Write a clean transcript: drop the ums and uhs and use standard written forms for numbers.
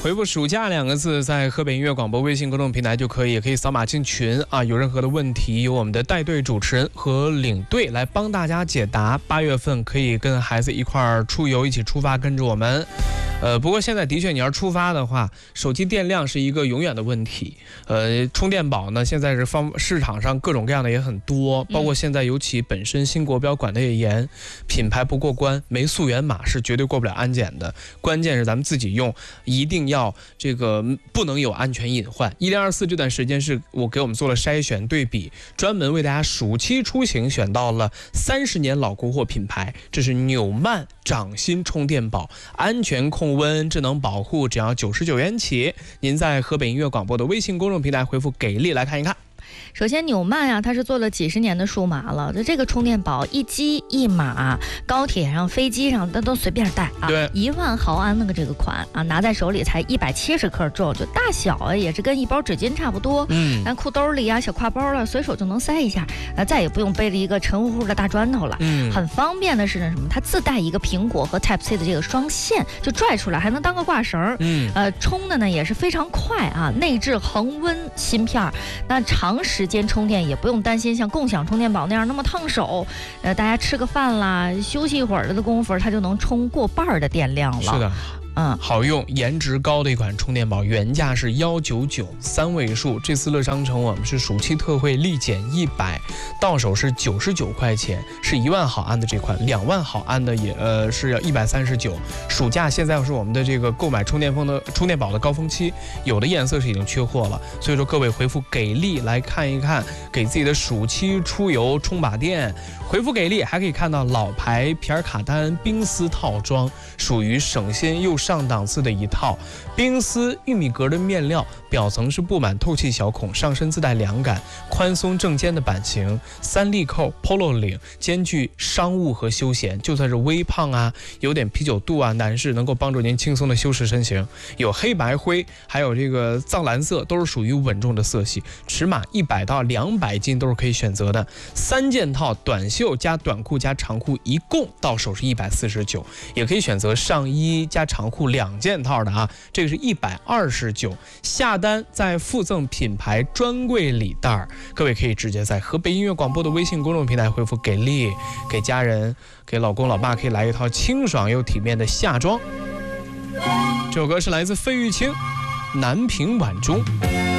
回复暑假2个字，在河北音乐广播微信公众平台就可以，也可以扫码进群啊。有任何的问题，由我们的带队主持人和领队来帮大家解答。8月份可以跟孩子一块儿出游，一起出发，跟着我们。不过现在的确你要出发的话，手机电量是一个永远的问题。充电宝呢，现在是市场上各种各样的也很多，包括现在尤其本身新国标管得也严，品牌不过关，没溯源码是绝对过不了安检的。关键是咱们自己用，一定要这个不能有安全隐患。1024这段时间是我给我们做了筛选对比，专门为大家暑期出行选到了30年老国货品牌，这是纽曼掌心充电宝，安全控温，智能保护，只要99元起。您在河北音乐广播的微信公众平台回复给力来看一看。 首先纽曼呀，它是做了几十年的数码了，这个充电宝一机一码，高铁上飞机上都随便带啊。 对 ，1万毫安那个这个款啊，拿在手里才170克重，就大小啊也是跟一包纸巾差不多。咱裤兜里啊、小挎包了，随手就能塞一下，再也不用背着一个沉乎乎的大砖头了。很方便的是呢什么？它自带一个苹果和 Type C 的这个双线，就拽出来还能当个挂绳。充的呢也是非常快啊，内置恒温芯片，那长时间充电也不用担心像共享充电宝那样那么烫手。大家吃个饭啦，休息一会儿的功夫，它就能充过半的电量了。 是的。好用，颜值高的一款充电宝，原价是199，三位数。这次乐商城我们是暑期特惠，立减100，到手是99块钱，是1万毫安的这款，2万毫安的也是要139。暑假现在是我们的这个购买充电宝的高峰期，有的颜色是已经缺货了，所以说各位回复给力来看一看，给自己的暑期出游充把电。回复给力还可以看到老牌皮尔卡丹冰丝套装，属于省心又上档次的一套。冰丝玉米格的面料，表层是布满透气小孔，上身自带凉感，宽松正肩的版型，3粒扣 polo 领，兼具商务和休闲。就算是微胖啊，有点啤酒肚啊，男士能够帮助您轻松的修饰身形。有黑白灰，还有这个藏蓝色，都是属于稳重的色系。尺码100到200斤都是可以选择的。3件套，短袖加短裤加长裤，一共到手是149，也可以选择上衣加长裤2件套的啊，这个是129。下单再附赠品牌专柜礼袋，各位可以直接在河北音乐广播的微信公众平台回复给力，给家人、给老公老爸可以来一套清爽又体面的夏装。这首歌是来自费玉清，南屏晚钟。